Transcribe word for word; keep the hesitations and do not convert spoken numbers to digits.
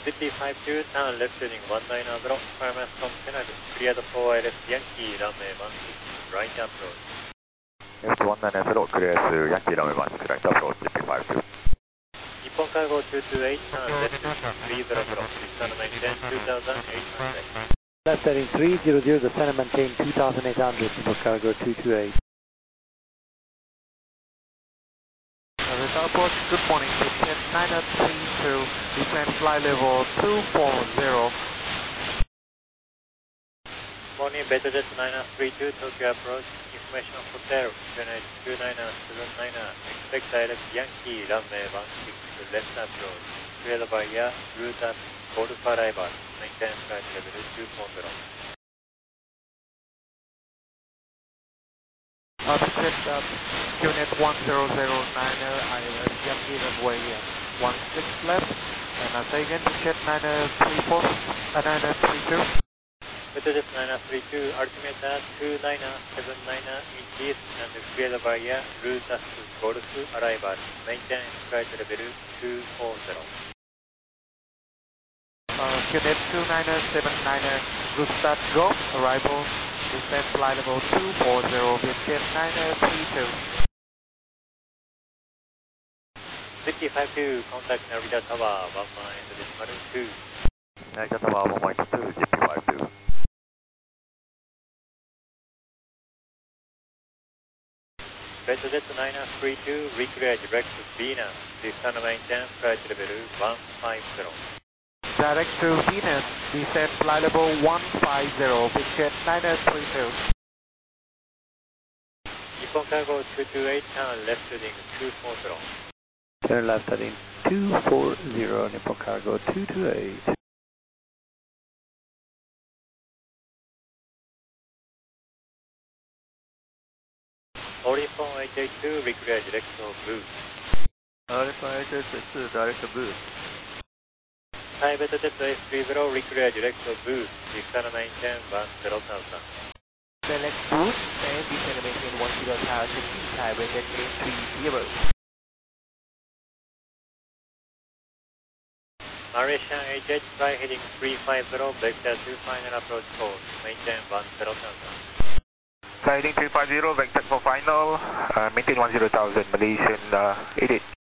fifty-five two, turn left heading one nine zero, five miles from Kennedy, cleared four I L S Yankee, runway one six, right approach. Left one nine zero, clears Yankee runway one six, right approach, fifty-five two. Nippon Cargo two two eight, turn left heading three zero zero, descend maintain two thousand eight hundred. Left heading three zero zero, descend and maintain two thousand eight hundred, Nippon Cargo two two eight. This airport, good morning, descend nine three two, descend flight level two four zero. Morning, Betajet nine three two, Tokyo approach, information on hotel, Janet two nine seven nine, expect I L S Yankee, runway one six, left approach, cleared by air, route up, Golf arrival, maintain flight level two four zero. Uh, descend uh, unit one zero zero nine, I L S Yankee runway one six left, and uh, say again, descend nine three four, uh, nine three two. Betajet nine three two, altimeter two nine seven nine inches and cleared by air, route up, Golf arrival, maintain flight level two four zero. Uh, unit two nine seven nine, route start go, arrival, descend flight level two four zero, descend nine three two. fifty-five two, contact Narita Tower, one nine decimal two. Narita Tower one point two, fifty-five two. Betajet nine three two, reclear direct to Venus, descend maintain flight level one five zero. Direct to Venus, descend flight level one five zero, descend nine three two. Nippon Cargo two two eight, turn left heading two four zero. Turn left heading two four zero, Nippon Cargo two two eight. Orifon eight eight two, reclear direct to boost. Orifon eight eight two, direct to boost. Thai Betajet S three zero, reclear direct to boost, descend maintain one zero thousand. Select boost and descend maintain one zero thousand, Thai Betajet eight three zero. Malaysian eight eight, fly heading three five zero, vector two final approach course, maintain one zero thousand. Flight heading three five zero, vector for final, uh, maintain one zero thousand, Malaysian uh, eight eight.